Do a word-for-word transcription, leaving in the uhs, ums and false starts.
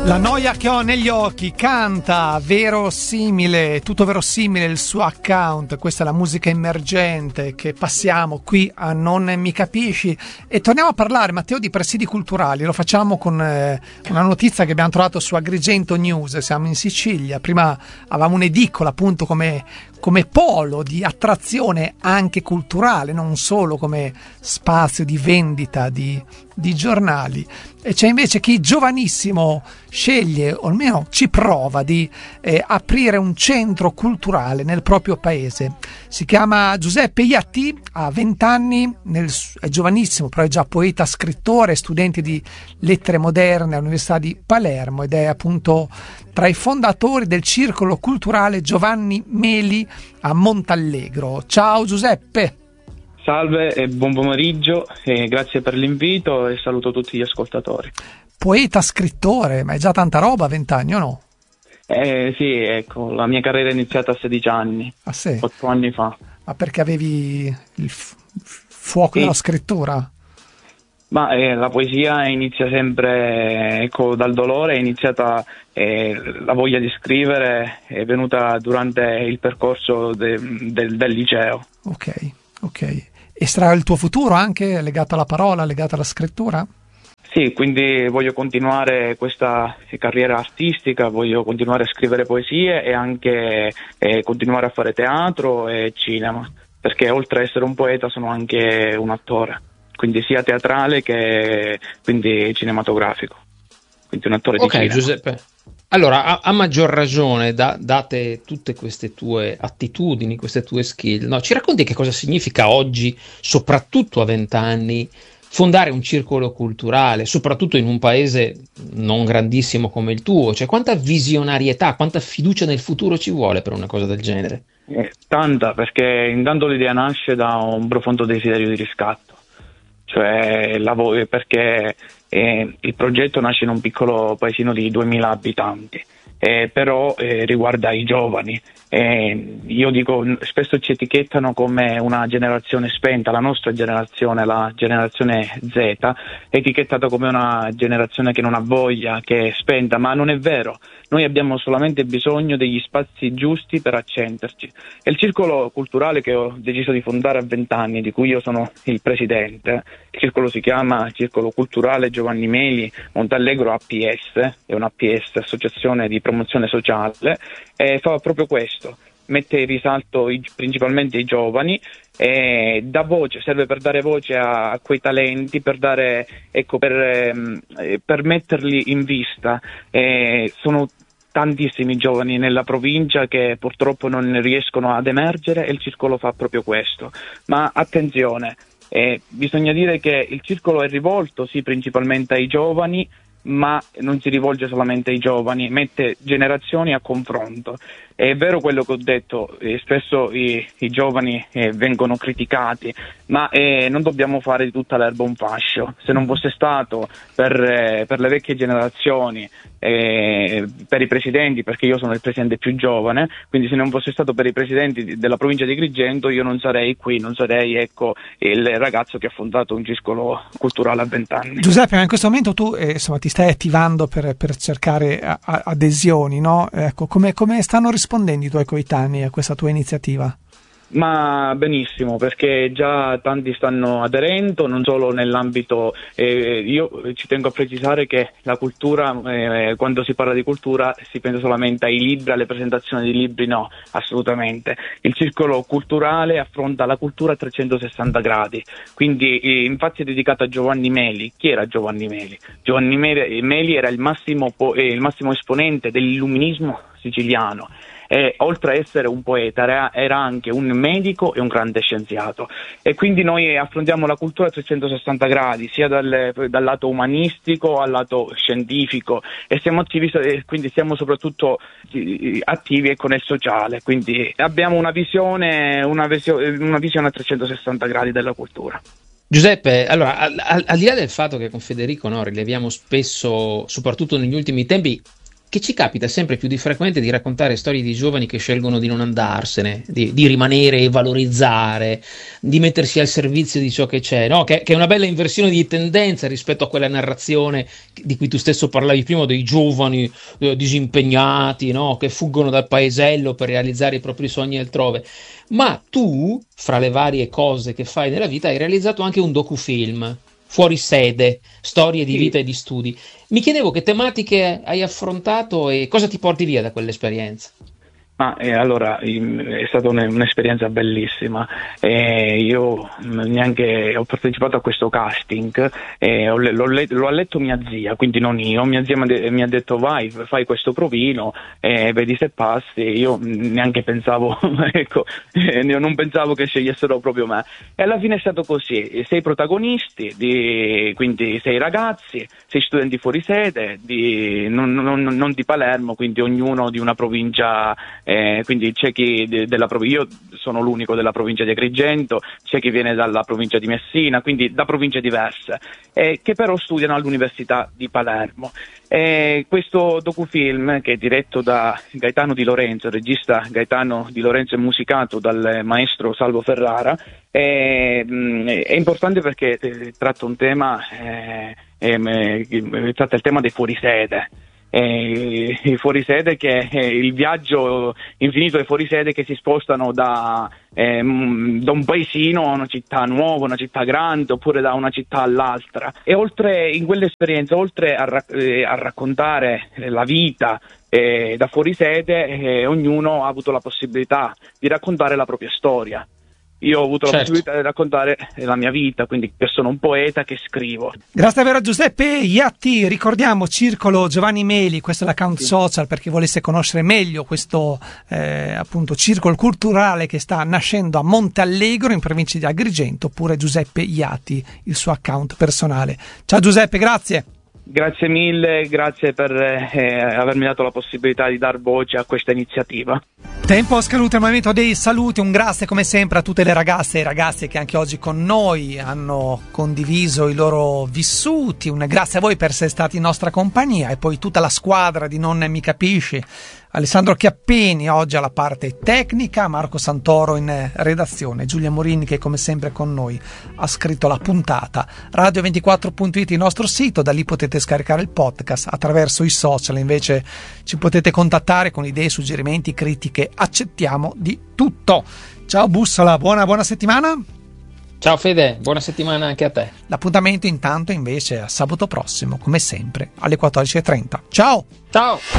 La noia che ho negli occhi, canta, verosimile, tutto verosimile il suo account. Questa è la musica emergente che passiamo qui a Non Mi Capisci. E torniamo a parlare, Matteo, di presidi culturali. Lo facciamo con eh, una notizia che abbiamo trovato su Agrigento News. Siamo in Sicilia, prima avevamo un'edicola appunto come, come polo di attrazione anche culturale, non solo come spazio di vendita di, di giornali. E c'è invece chi giovanissimo sceglie, o almeno ci prova, di eh, aprire un centro culturale nel proprio paese. Si chiama Giuseppe Iatti, ha venti anni, nel, è giovanissimo, però è già poeta, scrittore, studente di lettere moderne all'Università di Palermo ed è appunto tra i fondatori del Circolo Culturale Giovanni Meli a Montallegro. Ciao Giuseppe! Salve e buon pomeriggio, e grazie per l'invito e saluto tutti gli ascoltatori. Poeta, scrittore, ma è già tanta roba a vent'anni o no? Eh sì, ecco, la mia carriera è iniziata a sedici anni, ah, sì? otto anni fa. Ma perché avevi il f- fuoco sì. della scrittura? Ma eh, la poesia inizia sempre, ecco, dal dolore, è iniziata eh, la voglia di scrivere, è venuta durante il percorso de- del, del liceo. Ok, ok. E sarà il tuo futuro anche legato alla parola, legato alla scrittura? Sì, quindi voglio continuare questa carriera artistica, voglio continuare a scrivere poesie e anche eh, continuare a fare teatro e cinema, perché oltre ad essere un poeta sono anche un attore, quindi sia teatrale che quindi cinematografico, quindi un attore okay, di cinema. Giuseppe, allora a, a maggior ragione, da, date tutte queste tue attitudini, queste tue skill, no? Ci racconti che cosa significa oggi, soprattutto a vent'anni, fondare un circolo culturale, soprattutto in un paese non grandissimo come il tuo? Cioè, quanta visionarietà, quanta fiducia nel futuro ci vuole per una cosa del genere? Eh, tanta, perché intanto l'idea nasce da un profondo desiderio di riscatto, cioè lavoro, perché eh, il progetto nasce in un piccolo paesino di duemila abitanti, eh, però eh, riguarda i giovani. Eh, io dico, spesso ci etichettano come una generazione spenta, la nostra generazione, la generazione Z, è etichettata come una generazione che non ha voglia, che è spenta, ma non è vero. Noi abbiamo solamente bisogno degli spazi giusti per accenderci. E il circolo culturale che ho deciso di fondare a vent'anni, di cui io sono il presidente, il circolo si chiama Circolo Culturale Giovanni Meli Montallegro A P S, è una A P S, Associazione di Promozione Sociale, e fa proprio questo, mette in risalto i, principalmente i giovani, e dà voce, serve per dare voce a, a quei talenti, per dare, ecco, per, eh, per metterli in vista. Eh, sono tantissimi giovani nella provincia che purtroppo non riescono ad emergere e il circolo fa proprio questo. Ma attenzione, eh, bisogna dire che il circolo è rivolto sì principalmente ai giovani, ma non si rivolge solamente ai giovani, mette generazioni a confronto. È vero quello che ho detto, eh, spesso i, i giovani eh, vengono criticati, ma eh, non dobbiamo fare di tutta l'erba un fascio. Se non fosse stato per, eh, per le vecchie generazioni, eh, per i presidenti, perché io sono il presidente più giovane, quindi se non fosse stato per i presidenti della provincia di Agrigento, io non sarei qui, non sarei, ecco, il ragazzo che ha fondato un circolo culturale a vent'anni. Giuseppe, ma in questo momento tu eh, insomma, ti stai attivando per, per cercare a, a, adesioni, no? Ecco, come, come stanno rispondendo i tuoi coetanei a questa tua iniziativa? Ma benissimo, perché già tanti stanno aderendo, non solo nell'ambito, eh, io ci tengo a precisare che la cultura, eh, quando si parla di cultura si pensa solamente ai libri, alle presentazioni di libri, no, assolutamente. Il circolo culturale affronta la cultura a trecentosessanta gradi, quindi eh, infatti è dedicato a Giovanni Meli. Chi era Giovanni Meli? Giovanni Meli, Meli era il massimo, po- eh, il massimo esponente dell'illuminismo siciliano. E oltre a essere un poeta era, era anche un medico e un grande scienziato, e quindi noi affrontiamo la cultura a trecentosessanta gradi, sia dal, dal lato umanistico al lato scientifico, e siamo attivi, e quindi siamo soprattutto attivi ecco, nel sociale, quindi abbiamo una visione, una, visio, una visione a trecentosessanta gradi della cultura. Giuseppe, allora al, al di là del fatto che con Federico no, rileviamo spesso, soprattutto negli ultimi tempi, che ci capita sempre più di frequente di raccontare storie di giovani che scelgono di non andarsene, di, di rimanere e valorizzare, di mettersi al servizio di ciò che c'è, no? Che, che è una bella inversione di tendenza rispetto a quella narrazione di cui tu stesso parlavi prima, dei giovani eh, disimpegnati, no? Che fuggono dal paesello per realizzare i propri sogni altrove. Ma tu, fra le varie cose che fai nella vita, hai realizzato anche un docufilm, Fuori sede, storie di Sì. vita e di studi. Mi chiedevo che tematiche hai affrontato e cosa ti porti via da quell'esperienza. Ma eh, allora è stata un, un'esperienza bellissima. Eh, io neanche ho partecipato a questo casting, eh, ho, l'ho, l'ho letto mia zia, quindi non io. Mia zia mi ha detto vai, fai questo provino, eh, vedi se passi. Io neanche pensavo, ecco, eh, non pensavo che scegliessero proprio me. E alla fine è stato così: sei protagonisti, di, quindi sei ragazzi, sei studenti fuori sede, di, non, non, non di Palermo, quindi ognuno di una provincia. Eh, quindi c'è chi de- della prov- io sono l'unico della provincia di Agrigento, c'è chi viene dalla provincia di Messina, quindi da province diverse, eh, che però studiano all'Università di Palermo. Eh, questo docufilm, che è diretto da Gaetano Di Lorenzo, il regista Gaetano Di Lorenzo, è musicato dal maestro Salvo Ferrara, è, è importante perché eh, tratta un tema, eh, eh, tratta il tema dei fuorisede. Eh, i fuorisede, che è il viaggio infinito dei fuorisede che si spostano da, eh, da un paesino a una città nuova, una città grande, oppure da una città all'altra. E oltre, in quell'esperienza, oltre a, ra- eh, a raccontare la vita eh, da fuorisede, eh, ognuno ha avuto la possibilità di raccontare la propria storia. Io ho avuto Certo. la possibilità di raccontare la mia vita, quindi che sono un poeta che scrivo. Grazie davvero a Giuseppe Iatti. Ricordiamo Circolo Giovanni Meli, questo è l'account social per chi volesse conoscere meglio questo eh, appunto circolo culturale che sta nascendo a Monte Allegro in provincia di Agrigento, oppure Giuseppe Iatti, il suo account personale. Ciao Giuseppe, grazie. Grazie mille, grazie per eh, avermi dato la possibilità di dar voce a questa iniziativa. Tempo scaduto, il momento dei saluti. Un grazie come sempre a tutte le ragazze e i ragazzi che anche oggi con noi hanno condiviso i loro vissuti. Un grazie a voi per essere stati in nostra compagnia, e poi tutta la squadra di Non Mi Capisci, Alessandro Chiappini oggi alla parte tecnica, Marco Santoro in redazione, Giulia Morini che come sempre con noi ha scritto la puntata. radio ventiquattro punto it il nostro sito, da lì potete scaricare il podcast. Attraverso i social invece ci potete contattare con idee, suggerimenti, critiche, accettiamo di tutto. Ciao Bussola, buona, buona settimana. Ciao Fede, buona settimana anche a te. L'appuntamento intanto invece è a sabato prossimo, come sempre alle quattordici e trenta. Ciao! Ciao!